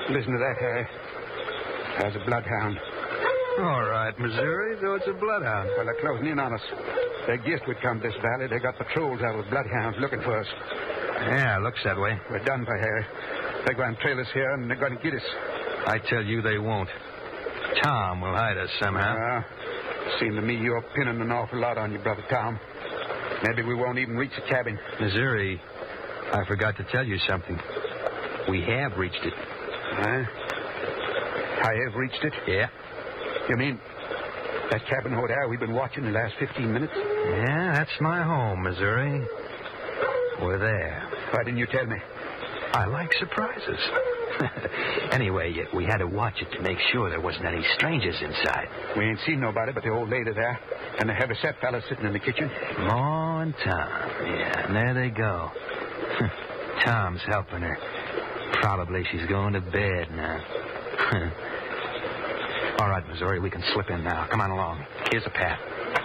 Listen to that, Harry. There's a bloodhound. All right, Missouri, though it's a bloodhound. Well, they're closing in on us. They guessed we'd come to this valley. They got patrols out with bloodhounds looking for us. Yeah, looks that way. We're done for, Harry. They're going to trail us here, and they're going to get us. I tell you they won't. Tom will hide us somehow. Seemed to me you're pinning an awful lot on your brother Tom. Maybe we won't even reach the cabin. Missouri, I forgot to tell you something. We have reached it. I have reached it? Yeah. You mean that cabin over there we've been watching the last 15 minutes? Yeah, that's my home, Missouri. We're there. Why didn't you tell me? I like surprises. Anyway, we had to watch it to make sure there wasn't any strangers inside. We ain't seen nobody but the old lady there and the heavy-set fella sitting in the kitchen. Ma and Tom. Yeah, and there they go. Tom's helping her. Probably she's going to bed now. All right, Missouri, we can slip in now. Come on along. Here's a path.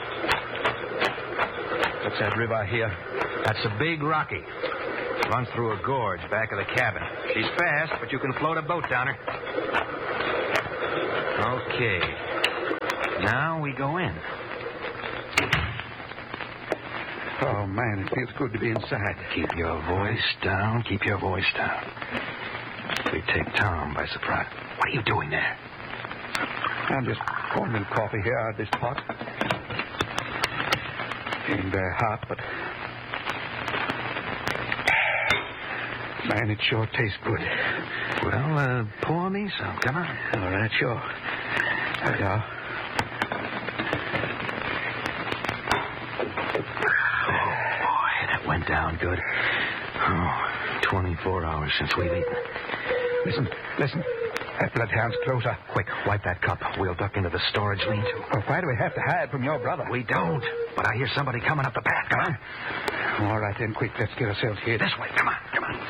What's that river here? That's a big Rocky. Runs through a gorge back of the cabin. She's fast, but you can float a boat down her. Okay. Now we go in. Oh, man, it feels good to be inside. Keep your voice down. Keep your voice down. We take Tom by surprise. What are you doing there? I'm just pouring a little coffee here out of this pot. Ain't very hot, but... Man, it sure tastes good. Well, pour me some. Come on. All right, sure. There you are. Oh, boy, that went down good. 24 hours since we've eaten. Listen. That bloodhound's closer. Quick, wipe that cup. We'll duck into the storage lean-to. Well, why do we have to hide from your brother? We don't. But I hear somebody coming up the path. Come on. All right, then, quick. Let's get ourselves here. This way. Come on.